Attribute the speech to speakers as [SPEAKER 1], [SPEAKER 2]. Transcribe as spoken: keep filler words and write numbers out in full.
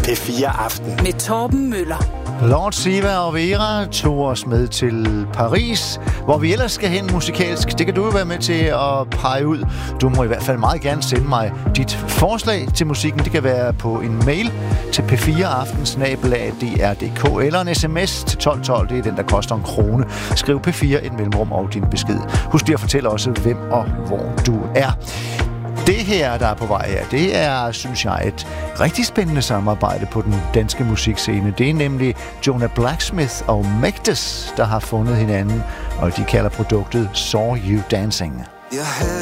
[SPEAKER 1] P fire Aften
[SPEAKER 2] med Torben Møller.
[SPEAKER 3] Lord Siva og Vera tog os med til Paris, hvor vi ellers skal hen musikalsk. Det kan du jo være med til at pege ud. Du må i hvert fald meget gerne sende mig dit forslag til musikken. Det kan være på en mail til p fire aften snabel-a d r punktum d k eller en sms til tolv tolv. Det er den, der koster en krone. Skriv P fire et mellemrum og din besked. Husk lige at fortælle også, hvem og hvor du er. Det her, der er på vej her, det er, synes jeg, et rigtig spændende samarbejde på den danske musikscene. Det er nemlig Jonah Blacksmith og Mægtes, der har fundet hinanden, og de kalder produktet Saw You Dancing.